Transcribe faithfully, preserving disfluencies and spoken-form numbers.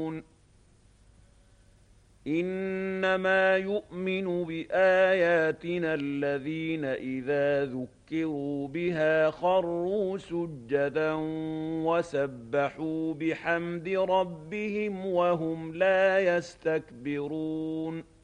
إنما يؤمن بآياتنا الذين إذا ذكروا بها خروا سجدا وسبحوا بحمد ربهم وهم لا يستكبرون